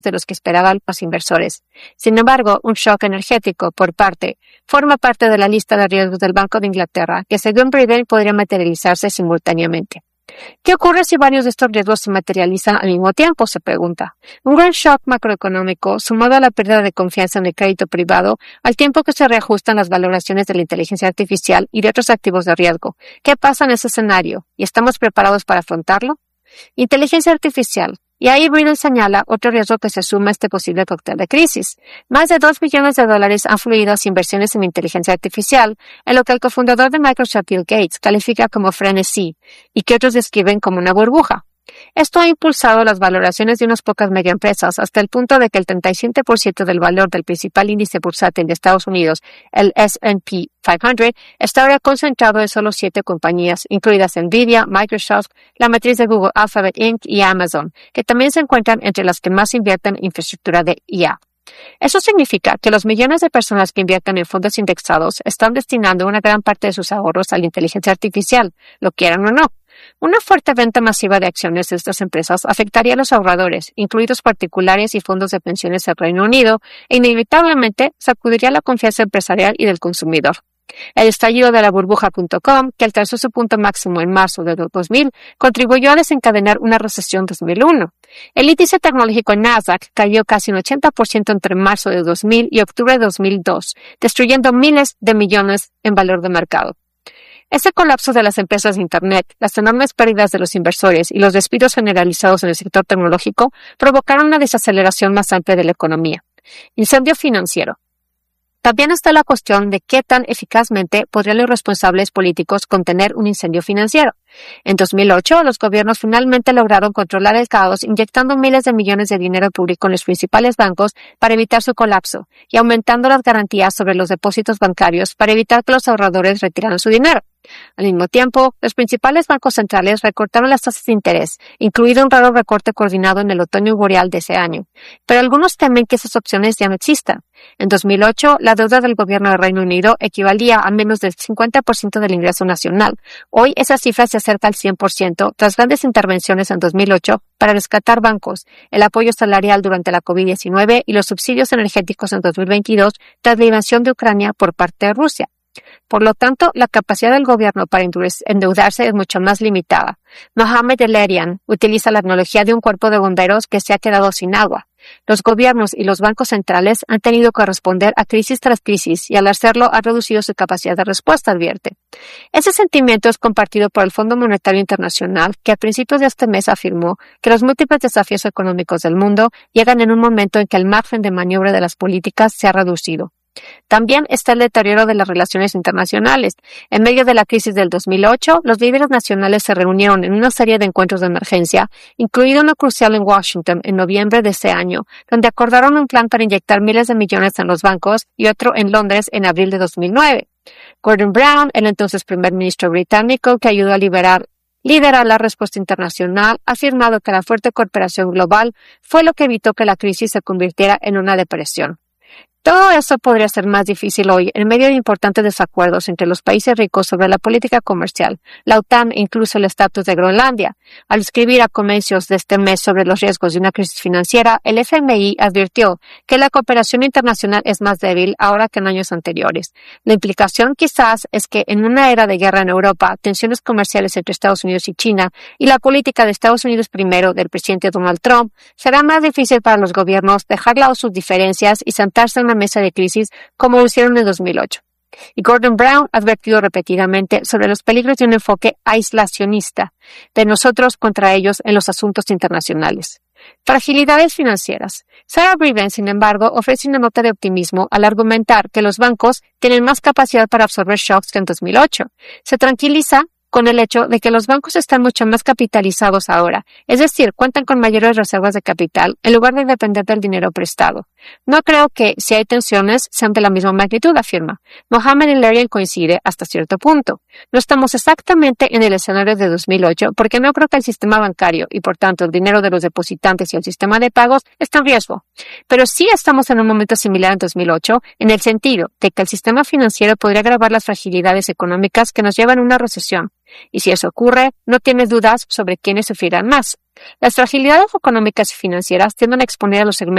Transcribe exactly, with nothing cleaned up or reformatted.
de los que esperaban los inversores. Sin embargo, un shock energético por parte forma parte de la lista de riesgos del Banco de Inglaterra, que según Breeden podría materializarse simultáneamente. ¿Qué ocurre si varios de estos riesgos se materializan al mismo tiempo?, se pregunta. Un gran shock macroeconómico sumado a la pérdida de confianza en el crédito privado al tiempo que se reajustan las valoraciones de la inteligencia artificial y de otros activos de riesgo. ¿Qué pasa en ese escenario? ¿Y estamos preparados para afrontarlo? Inteligencia artificial. Y ahí Breeden señala otro riesgo que se suma a este posible cóctel de crisis. Más de dos billones de dólares han fluido hacia inversiones en inteligencia artificial, en lo que el cofundador de Microsoft, Bill Gates, califica como frenesí y que otros describen como una burbuja. Esto ha impulsado las valoraciones de unas pocas megaempresas hasta el punto de que el treinta y siete por ciento del valor del principal índice bursátil de Estados Unidos, el S and P quinientos, está ahora concentrado en solo siete compañías, incluidas Nvidia, Microsoft, la matriz de Google Alphabet incorporated y Amazon, que también se encuentran entre las que más invierten en infraestructura de I A. Eso significa que los millones de personas que invierten en fondos indexados están destinando una gran parte de sus ahorros a la inteligencia artificial, lo quieran o no. Una fuerte venta masiva de acciones de estas empresas afectaría a los ahorradores, incluidos particulares y fondos de pensiones del Reino Unido, e inevitablemente sacudiría la confianza empresarial y del consumidor. El estallido de la burbuja punto com, que alcanzó su punto máximo en marzo de dos mil, contribuyó a desencadenar una recesión dos mil uno. El índice tecnológico Nasdaq cayó casi un ochenta por ciento entre marzo de dos mil y octubre de dos mil dos, destruyendo miles de millones en valor de mercado. Ese colapso de las empresas de Internet, las enormes pérdidas de los inversores y los despidos generalizados en el sector tecnológico provocaron una desaceleración más amplia de la economía. Incendio financiero. También está la cuestión de qué tan eficazmente podrían los responsables políticos contener un incendio financiero. En dos mil ocho, los gobiernos finalmente lograron controlar el caos inyectando miles de millones de dinero público en los principales bancos para evitar su colapso y aumentando las garantías sobre los depósitos bancarios para evitar que los ahorradores retiraran su dinero. Al mismo tiempo, los principales bancos centrales recortaron las tasas de interés, incluido un raro recorte coordinado en el otoño boreal de ese año. Pero algunos temen que esas opciones ya no existan. En dos mil ocho, la deuda del gobierno del Reino Unido equivalía a menos del cincuenta por ciento del ingreso nacional. Hoy esa cifra se acerca al cien por ciento tras grandes intervenciones en dos mil ocho para rescatar bancos, el apoyo salarial durante la COVID diecinueve y los subsidios energéticos en dos mil veintidós tras la invasión de Ucrania por parte de Rusia. Por lo tanto, la capacidad del gobierno para endeudarse es mucho más limitada. Mohamed El-Erian utiliza la analogía de un cuerpo de bomberos que se ha quedado sin agua. Los gobiernos y los bancos centrales han tenido que responder a crisis tras crisis y al hacerlo ha reducido su capacidad de respuesta, advierte. Ese sentimiento es compartido por el Fondo Monetario Internacional, que a principios de este mes afirmó que los múltiples desafíos económicos del mundo llegan en un momento en que el margen de maniobra de las políticas se ha reducido. También está el deterioro de las relaciones internacionales. En medio de la crisis del dos mil ocho, los líderes nacionales se reunieron en una serie de encuentros de emergencia, incluido uno crucial en Washington en noviembre de ese año, donde acordaron un plan para inyectar miles de millones en los bancos y otro en Londres en abril de dos mil nueve. Gordon Brown, el entonces primer ministro británico que ayudó a liberar liderar la respuesta internacional, ha afirmado que la fuerte cooperación global fue lo que evitó que la crisis se convirtiera en una depresión. Todo eso podría ser más difícil hoy en medio de importantes desacuerdos entre los países ricos sobre la política comercial, la OTAN e incluso el estatus de Groenlandia. Al escribir a comienzos de este mes sobre los riesgos de una crisis financiera, el F M I advirtió que la cooperación internacional es más débil ahora que en años anteriores. La implicación quizás es que en una era de guerra en Europa, tensiones comerciales entre Estados Unidos y China y la política de Estados Unidos primero del presidente Donald Trump, será más difícil para los gobiernos dejar lado sus diferencias y sentarse en una mesa de crisis como lo hicieron en dos mil ocho. Y Gordon Brown ha advertido repetidamente sobre los peligros de un enfoque aislacionista de nosotros contra ellos en los asuntos internacionales. Fragilidades financieras. Sarah Breeden, sin embargo, ofrece una nota de optimismo al argumentar que los bancos tienen más capacidad para absorber shocks que en dos mil ocho. Se tranquiliza con el hecho de que los bancos están mucho más capitalizados ahora, es decir, cuentan con mayores reservas de capital en lugar de depender del dinero prestado. No creo que, si hay tensiones, sean de la misma magnitud, afirma. Mohamed El-Erian coincide hasta cierto punto. No estamos exactamente en el escenario de dos mil ocho porque no creo que el sistema bancario y, por tanto, el dinero de los depositantes y el sistema de pagos estén en riesgo. Pero sí estamos en un momento similar en dos mil ocho en el sentido de que el sistema financiero podría agravar las fragilidades económicas que nos llevan a una recesión. Y si eso ocurre, no tienes dudas sobre quiénes sufrirán más. Las fragilidades económicas y financieras tienden a exponer a los segmentos